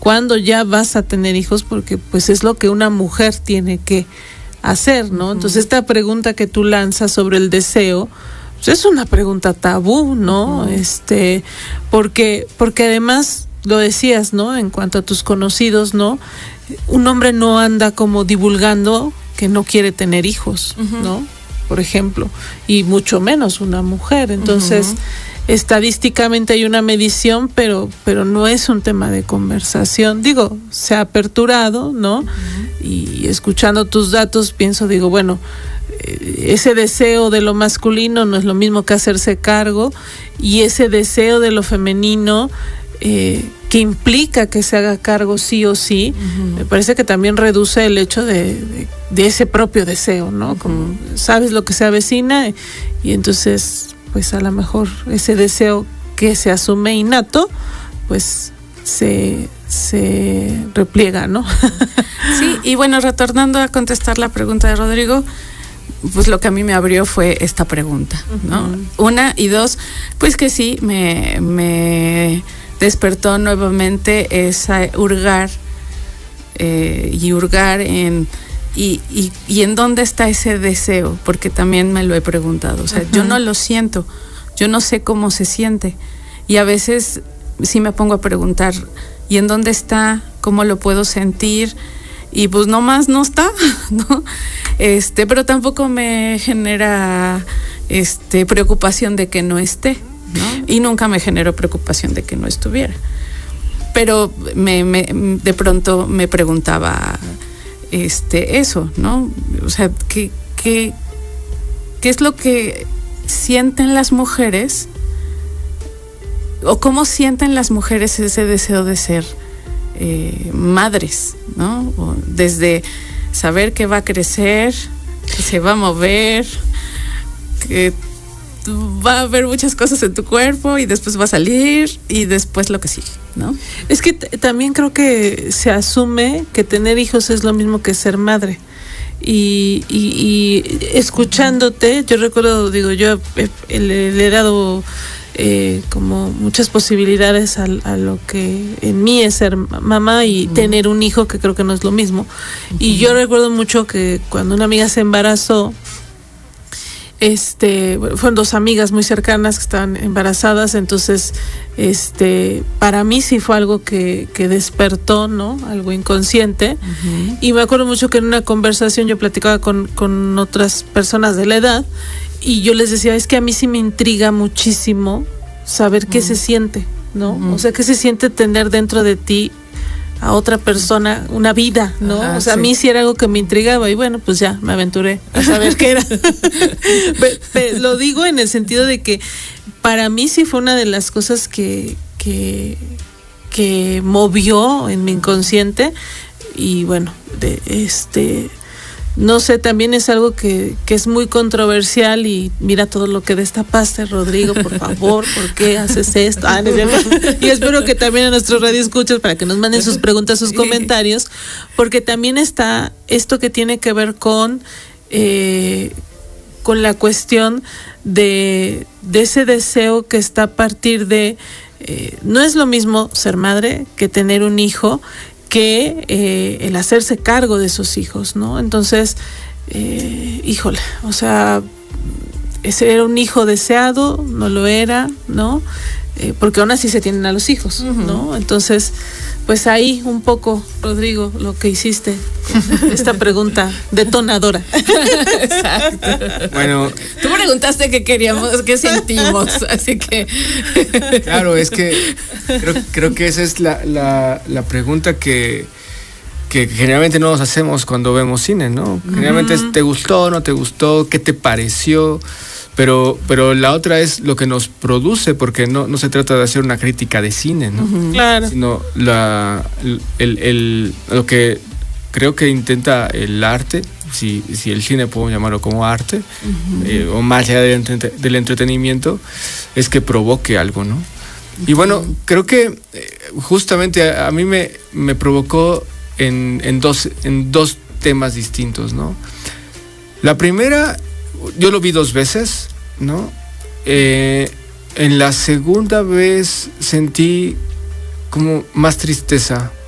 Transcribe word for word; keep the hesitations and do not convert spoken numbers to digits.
cuándo ya vas a tener hijos, porque pues es lo que una mujer tiene que hacer, ¿no? Uh-huh. Entonces esta pregunta que tú lanzas sobre el deseo, pues es una pregunta tabú, ¿no? Uh-huh. Este, porque, porque además lo decías, ¿no? En cuanto a tus conocidos, ¿no? Un hombre no anda como divulgando que no quiere tener hijos, uh-huh. ¿no? Por ejemplo, y mucho menos una mujer. Entonces, uh-huh. estadísticamente hay una medición, pero, pero no es un tema de conversación. Digo, se ha aperturado, ¿no? Uh-huh. Y escuchando tus datos, pienso, digo, bueno, ese deseo de lo masculino no es lo mismo que hacerse cargo, y ese deseo de lo femenino eh, que implica que se haga cargo sí o sí, uh-huh. me parece que también reduce el hecho de, de, de ese propio deseo, ¿no? Uh-huh. Como sabes lo que se avecina, y entonces pues a lo mejor ese deseo que se asume innato pues se, se repliega, ¿no? Sí, y bueno, retornando a contestar la pregunta de Rodrigo, pues lo que a mí me abrió fue esta pregunta, ¿no? Uh-huh. Una, y dos, pues que sí, me, me despertó nuevamente esa hurgar eh, y hurgar en y, y, y en dónde está ese deseo, porque también me lo he preguntado, o sea, uh-huh. yo no lo siento, yo no sé cómo se siente, y a veces sí me pongo a preguntar, ¿y en dónde está? ¿Cómo lo puedo sentir? Y pues nomás no está, ¿no? Este, pero tampoco me genera este preocupación de que no esté, ¿no? Y nunca me generó preocupación de que no estuviera. Pero me, me de pronto me preguntaba este eso, ¿no? O sea, ¿qué, qué, qué es lo que sienten las mujeres? ¿O cómo sienten las mujeres ese deseo de ser Eh, madres, ¿no? O desde saber que va a crecer, que se va a mover, que va a haber muchas cosas en tu cuerpo y después va a salir y después lo que sigue, ¿no? Es que t- también creo que se asume que tener hijos es lo mismo que ser madre. Y, y, y escuchándote, yo recuerdo, digo, yo he, le, le he dado Eh, como muchas posibilidades a, a lo que en mí es ser mamá y uh-huh. tener un hijo, que creo que no es lo mismo. Uh-huh. Y yo recuerdo mucho que cuando una amiga se embarazó, este, fueron dos amigas muy cercanas que estaban embarazadas, entonces, este, para mí sí fue algo que, que despertó, ¿no? Algo inconsciente. Uh-huh. Y me acuerdo mucho que en una conversación yo platicaba con, con otras personas de la edad, y yo les decía, es que a mí sí me intriga muchísimo saber qué uh-huh. se siente, ¿no? Uh-huh. O sea, qué se siente tener dentro de ti a otra persona, una vida, ¿no? Ajá, o sea, sí. A mí sí era algo que me intrigaba, y bueno, pues ya me aventuré a saber qué era. pe, pe, lo digo en el sentido de que para mí sí fue una de las cosas que, que, que movió en mi inconsciente, y bueno, de este... No sé, también es algo que, que es muy controversial, y mira todo lo que destapaste, Rodrigo, por favor, ¿por qué haces esto? Ah, ¿no es cierto? Y espero que también a nuestros radioescuchas, para que nos manden sus preguntas, sus comentarios, porque también está esto que tiene que ver con, eh, con la cuestión de, de ese deseo que está a partir de, eh, no es lo mismo ser madre que tener un hijo, que eh, el hacerse cargo de esos hijos, ¿no? Entonces, eh, híjole, o sea, ese era un hijo deseado, no lo era, ¿no? Eh, porque aún así se tienen a los hijos, uh-huh. ¿no? Entonces, pues ahí un poco, Rodrigo, lo que hiciste, esta pregunta detonadora. Exacto. Bueno, tú preguntaste qué queríamos, qué sentimos, así que... Claro, es que creo, creo que esa es la, la, la pregunta que, que generalmente no nos hacemos cuando vemos cine, ¿no? Generalmente es, ¿te gustó, no te gustó? ¿Qué te pareció? Pero, pero la otra es lo que nos produce, porque no, no se trata de hacer una crítica de cine, ¿no? Uh-huh. Claro. Sino la, el, el, lo que creo que intenta el arte, si, si el cine puedo llamarlo como arte, uh-huh. eh, o más allá del, entre, del entretenimiento, es que provoque algo, ¿no? Uh-huh. Y bueno, creo que justamente a, a mí me, me provocó en, en, dos, en dos temas distintos, ¿no? La primera... Yo lo vi dos veces, ¿no? Eh, en la segunda vez sentí como más tristeza